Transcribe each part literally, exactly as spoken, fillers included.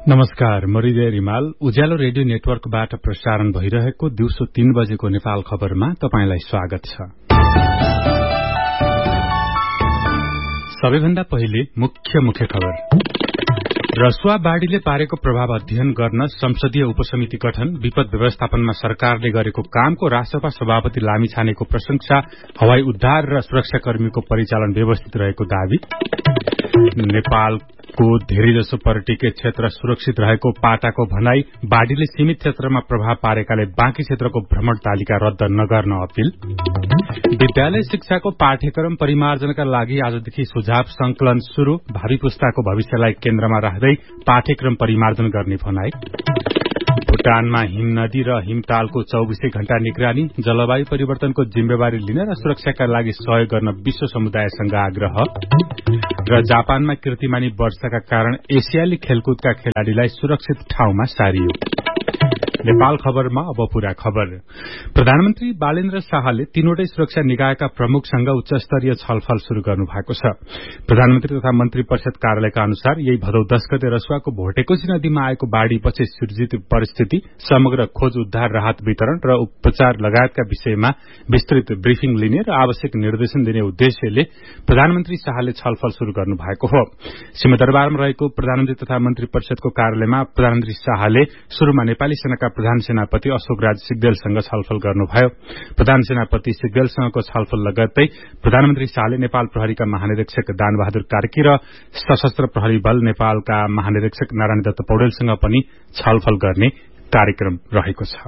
नमस्कार, म हृदय रिमाल। उज्यालो रेडियो नेटवर्कबाट प्रसारण भइरहेको दिउँसो तीन बजेको नेपाल खबरमा तपाईंलाई स्वागत छ। सबैभन्दा पहिले मुख्य मुख्य खबर। रसुवा बाढ़ीले पारेको प्रभाव अध्ययन गर्न संसदीय उपसमिति गठन, विपद व्यवस्थापनमा सरकारले गरेको कामको राष्ट्रसभा सभापति लामिछानेको प्रशंसा, हवाई उद्धार र सुरक्षाकर्मीको परिचालन व्यवस्थित रहेको दावी, नेपालको धेरैजसो पर्यटकीय क्षेत्र सुरक्षित रहेको पाटाको भनाई, बाढ़ीले सीमित क्षेत्रमा प्रभाव पारेकाले बाँकी क्षेत्रको भ्रमण तालिका रद्द नगर्न अपील, विद्यालय शिक्षाको पाठ्यक्रम परिमार्जनका लागि आजदेखि सुझाव संकलन शुरू, भावी पुस्ताको भविष्यलाई केन्द्रमा राख्दै पाठ्यक्रम परिमार्जन गर्ने भनाई, भूटानमा हिम नदी र हिमतालको चौबीसै घण्टा निगरानी, जलवायु परिवर्तनको जिम्मेवारी लिन र सुरक्षाका लागि सहयोग गर्न विश्व समुदायसँग आग्रह र जापानमा कीर्तिमानी वर्षाका कारण एसियाली खेलकुदका खेलाड़ीलाई सुरक्षित ठाउँमा सारियो। नेपाल खबरमा अब पूरा खबर। प्रधानमन्त्री बालेन्द्र शाहले तीनवटै सुरक्षा निकायका प्रमुखसँग उच्चस्तरीय छलफल शुरू गर्नु भएको छ। प्रधानमन्त्री तथा मन्त्री परिषद कार्यालयका अनुसार यही भदौ दश गते रसुवाको भोटेकोशी नदीमा आएको बाढ़ीपछि सृजित परिस्थिति, समग्र खोज उद्धार राहत वितरण र उपचार लगायतका विषयमा विस्तृत ब्रिफिङ लिने र आवश्यक निर्देशन दिने उद्देश्यले प्रधानमन्त्री शाहले छलफल शुरू गर्नु भएको हो। सिंहदरबारमा रहेको प्रधानमन्त्री तथा मन्त्री परिषदको कार्यालयमा प्रधानमन्त्री शाहले शुरूमा नेपाली सेनाका प्रधान सेनापति अशोकराज सिग्देलसँग छलफल गर्नुभयो। प्रधान सेनापति सिग्देलसँगको छलफल लगत्तै प्रधानमन्त्री शाहले नेपाल प्रहरीका महानिरीक्षक दानबहादुर कार्की र सशस्त्र प्रहरी बल नेपालका महानिरीक्षक नारायण दत्त पौडेलसँग पनि छलफल गर्ने कार्यक्रम रहेको छ।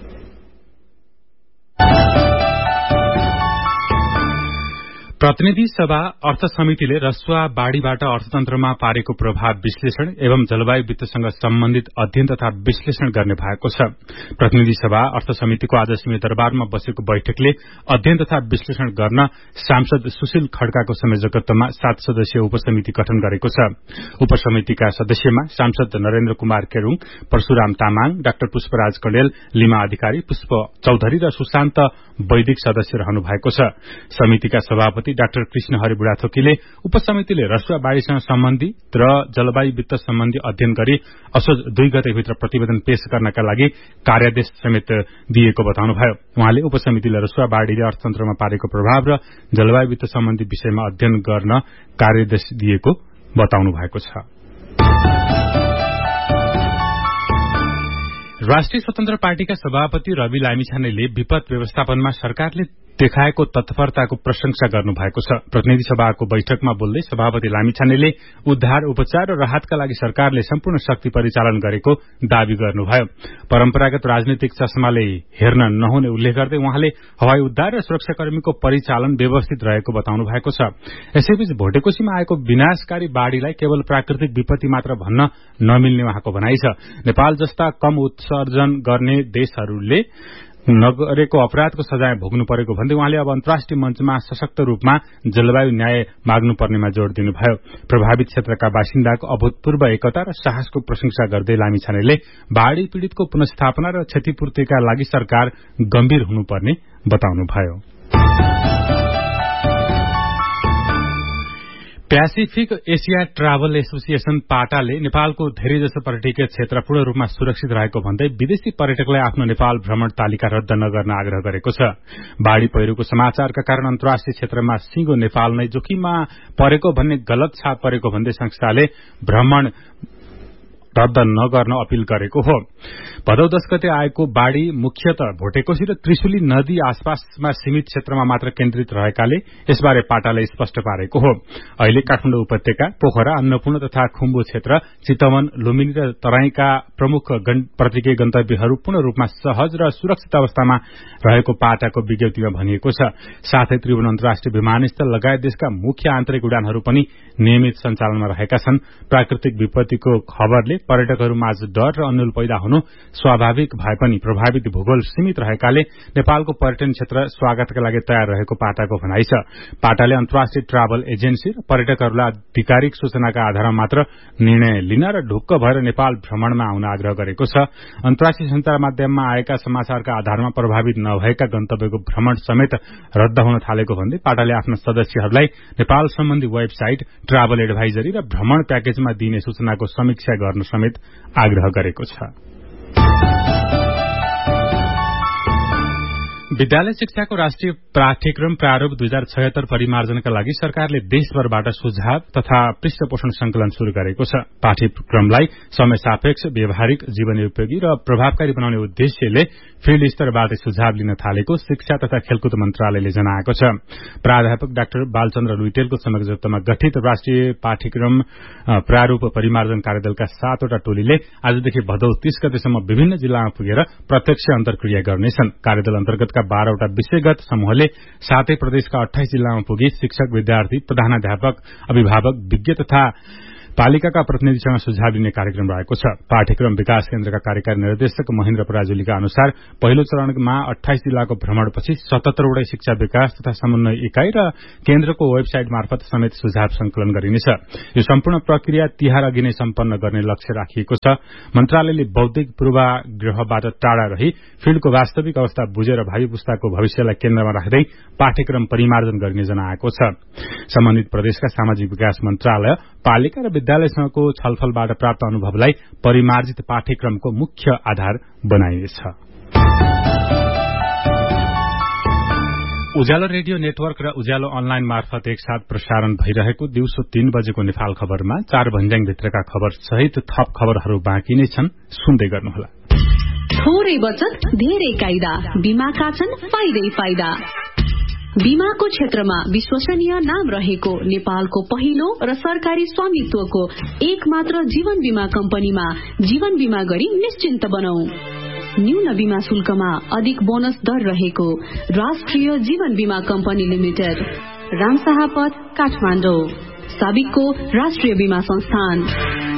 प्रतिनिधि सभा अर्थ समितिले रसुवा बाढ़ीबाट अर्थतन्त्रमा पारेको प्रभाव विश्लेषण एवं जलवायु वित्तसँग सम्बन्धित अध्ययन तथा विश्लेषण गर्ने भएको छ। प्रतिनिधि सभा अर्थ समितिको आज सिंहदरबारमा बसेको बैठकले अध्ययन तथा विश्लेषण गर्न सांसद सुशील खड्काको संयोजकत्वमा सात सदस्यीय उपसमिति गठन गरेको छ। उपसमितिका सदस्यमा सांसद नरेन्द्र कुमार केरूङ, परशुराम तामाङ, डाक्टर पुष्पराज कडेल, लिमा अधिकारी, पुष्प चौधरी र सुशान्त वैदिक सदस्य रहनु भएको छ। समितिका सभापति डाक्टर कृष्ण हरि बुढाथोकीले उपसमितिले रसुवा बाढ़ीसँग सम्बन्धित र जलवायु वित्त सम्बन्धी अध्ययन गरी असोज दुई गतेभित्र प्रतिवेदन पेश गर्नका लागि कार्यादेश समेत दिएको बताउनुभयो। उहाँले उपसमितिले रसुवा बाढ़ीले अर्थतन्त्रमा पारेको प्रभाव र जलवायु वित्त सम्बन्धी विषयमा अध्ययन गर्न कार्यादेश दिएको बताउनु भएको छ। राष्ट्रिय स्वतन्त्र पार्टीका सभापति रवि लामिछानेले विपद व्यवस्थापनमा सरकारले देखाएको तत्परताको प्रशंसा गर्नु भएको छ। प्रतिनिधि सभाको बैठकमा बोल्दै सभापति लामिछानेले उद्धार, उपचार र राहतका लागि सरकारले सम्पूर्ण शक्ति परिचालन गरेको दावी गर्नुभयो। परम्परागत राजनीतिक चस्माले हेर्न नहुने उल्लेख गर्दै उहाँले हवाई उद्धार र सुरक्षाकर्मीको परिचालन व्यवस्थित रहेको बताउनु भएको छ। यसैबीच भोटेकोशीमा आएको विनाशकारी बाढ़ीलाई केवल प्राकृतिक विपत्ति मात्र भन्न नमिल्ने उहाँको भनाइ छ। नेपाल जस्ता कम उत्सर्जन गर्ने देशहरूले नगरेको अपराधको सजाय भोग्नु परेको भन्दै उहाँले अब अन्तर्राष्ट्रिय मञ्चमा सशक्त रूपमा जलवायु न्याय माग्नुपर्नेमा जोड़ दिनुभयो। प्रभावित क्षेत्रका बासिन्दाको अभूतपूर्व एकता र साहसको प्रशंसा गर्दै लामिछानेले बाढ़ी पीड़ितको पुनर्स्थापना र क्षतिपूर्तिका लागि सरकार गम्भीर हुनुपर्ने बताउनुभयो। प्यासिफिक एसिया ट्राभल एसोसिएशन पाटाले नेपालको धेरैजसो पर्यटकीय क्षेत्र पूर्ण रूपमा सुरक्षित रहेको भन्दै विदेशी पर्यटकलाई आफ्नो नेपाल भ्रमण तालिका रद्द नगर्न आग्रह गरेको छ। बाढ़ी पहिरोको समाचारका कारण अन्तर्राष्ट्रिय क्षेत्रमा सिंगो नेपाल नै जोखिममा परेको भन्ने गलत छाप परेको भन्दै संस्थाले भ्रमण रद्द नगर्न अपील गरेको हो। भदौ दश गते आएको बाढ़ी मुख्यतः भोटेकोशी र त्रिशुली नदी आसपासमा सीमित क्षेत्रमा मात्र केन्द्रित रहेकाले यसबारे पाटाले स्पष्ट पारेको हो। अहिले काठमाडौँ उपत्यका, पोखरा, अन्नपूर्ण तथा खुम्बु क्षेत्र, चितवन, लुम्बिनी र तराईका प्रमुख पर्यटकीय गन्तव्यहरू पूर्ण रूपमा सहज र सुरक्षित अवस्थामा रहेको पाटाको विज्ञप्तिमा भनिएको छ। साथै त्रिभुवन अन्तर्राष्ट्रिय विमानस्थल लगायत देशका मुख्य आन्तरिक उडानहरू पनि नियमित सञ्चालनमा रहेका छन्। प्राकृतिक विपत्तिको खबरले पर्यटकहरूमा डर र अन्यल पैदा हुन हुनु स्वाभाविक भए पनि प्रभावित भूगोल सीमित रहेकाले नेपालको पर्यटन क्षेत्र स्वागतका लागि तयार रहेको पाटाको भनाइ छ। पाटाले अन्तर्राष्ट्रिय ट्राभल एजेन्सी र पर्यटकहरूलाई आधिकारिक सूचनाका आधारमा मात्र निर्णय लिन र ढुक्क भएर नेपाल भ्रमणमा आउन आग्रह गरेको छ। अन्तर्राष्ट्रिय सञ्चार माध्यममा आएका समाचारका आधारमा प्रभावित नभएका गन्तव्यको भ्रमण समेत रद्द हुन थालेको भन्दै पाटाले आफ्ना सदस्यहरूलाई नेपाल सम्बन्धी वेबसाइट, ट्राभल एडभाइजरी र भ्रमण प्याकेजमा दिइने सूचनाको समीक्षा गर्न समेत आग्रह गरेको छ। विद्यालय शिक्षाको राष्ट्रिय पाठ्यक्रम प्रारूप दुई हजार छयत्तर परिमार्जनका लागि सरकारले देशभरबाट सुझाव तथा पृष्ठपोषण संकलन शुरू गरेको छ। पाठ्यक्रमलाई समय सापेक्ष, व्यावहारिक, जीवनोपयोगी र प्रभावकारी बनाउने उद्देश्यले फिल्ड स्तरबाट सुझाव लिन थालेको शिक्षा तथा खेलकुद मन्त्रालयले जनाएको छ। प्राध्यापक डाक्टर बालचन्द्र लुइटेलको संयोजकत्वमा गठित राष्ट्रिय पाठ्यक्रम प्रारूप परिमार्जन कार्यदलका सातवटा टोलीले आजदेखि भदौ तीस गतेसम्म विभिन्न जिल्लामा पुगेर प्रत्यक्ष अन्तर्क्रिया गर्नेछन्। कार्यदल अन्तर्गतका बाह्रवटा विषयगत समूहले सातै प्रदेशका अठाइस जिल्लामा पुगी शिक्षक, विद्यार्थी, प्रधानाध्यापक, अभिभावक, विज्ञ तथा पालिकाका प्रतिनिधिसँग सुझाव लिने कार्यक्रम रहेको छ। पाठ्यक्रम विकास केन्द्रका कार्यकारी निर्देशक महेन्द्र पराजुलीका अनुसार पहिलो चरणमा अठाइस जिल्लाको भ्रमणपछि सतहत्तरवटै शिक्षा विकास तथा समन्वय इकाई र केन्द्रको वेबसाइट मार्फत समेत सुझाव संकलन गरिनेछ। यो सम्पूर्ण प्रक्रिया तिहार अघि नै सम्पन्न गर्ने लक्ष्य राखिएको छ। मन्त्रालयले बौद्धिक पूर्वाग्रहबाट टाढा रही फिल्डको वास्तविक अवस्था बुझेर भावी पुस्ताको भविष्यलाई केन्द्रमा राख्दै पाठ्यक्रम परिमार्जन गरिने जनाएको छ। सम्बन्धित प्रदेशका सामाजिक विकास मन्त्रालय, पालिका र विद्यालयसँगको छलफलबाट प्राप्त अनुभवलाई परिमार्जित पाठ्यक्रमको मुख्य आधार बनाइनेछ। उज्यालो रेडियो नेटवर्क र उज्यालो अनलाइन मार्फत एकसाथ प्रसारण भइरहेको दिउँसो तीन बजेको नेपाल खबरमा चार भन्ज्याङ भित्रका खबर सहित थप खबरहरू बाँकी नै छन्, सुन्दै गर्नुहोला। थोरै बचत धेरै कायदा, बीमाका छन् फाइदै फाइदा। बीमाको क्षेत्रमा विश्वसनीय नाम रहेको नेपालको पहिलो र सरकारी स्वामित्वको एक मात्र जीवन बीमा कम्पनीमा जीवन बीमा गरी निश्चिन्त बनौ। न्यून बीमा शुल्कमा अधिक बोनस दर रहेको राष्ट्रिय जीवन बीमा कम्पनी लिमिटेड, रामशाह पथ, काठमाडौँ। साबिकको राष्ट्रिय बीमा संस्थान।